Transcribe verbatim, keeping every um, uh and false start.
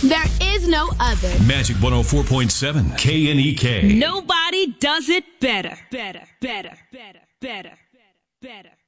There is no other. Magic one oh four point seven K N E K. Nobody does it better. Better, better, better, better, better, better.